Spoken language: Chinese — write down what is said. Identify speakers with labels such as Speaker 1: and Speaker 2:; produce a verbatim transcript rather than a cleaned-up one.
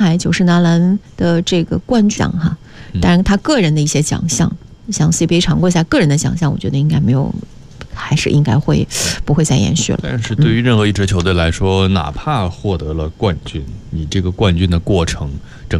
Speaker 1: 外，九世男篮的这个冠军哈，当然他个人的一些奖项，像 C B A 常规赛个人的奖项，我觉得应该没有。还是应该会不会再延续了。
Speaker 2: 但是对于任何一支球队来说，哪怕获得了冠军，你这个冠军的过程